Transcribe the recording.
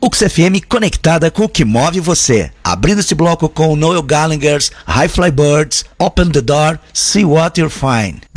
UX FM conectada com o que move você. Abrindo esse bloco com Noel Gallagher's High Fly Birds, Open the Door, See What You'll Find.